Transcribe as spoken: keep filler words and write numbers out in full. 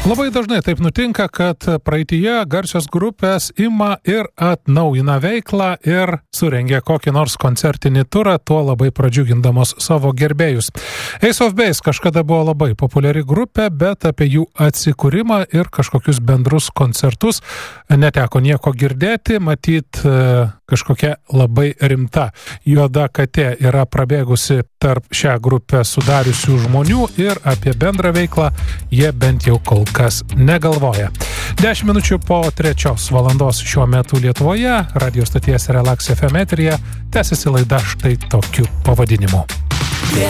Labai dažnai taip nutinka, kad praeityje garsios grupės ima ir atnaujina veiklą ir surengia kokį nors koncertinį turą, tuo labai pradžiugindamos savo gerbėjus. Ace of Base kažkada buvo labai populiari grupė, bet apie jų atsikūrimą ir kažkokius bendrus koncertus neteko nieko girdėti, matyt kažkokia labai rimta juoda katė yra prabėgusi tarp šią grupę sudariusių žmonių ir apie bendrą veiklą jie bent jau kol kas negalvoja. Dešimt minučių po trečios valandos šiuo metu Lietuvoje, radio stoties Relax F M eteryje, tęsiasi laida štai tokiu pavadinimu.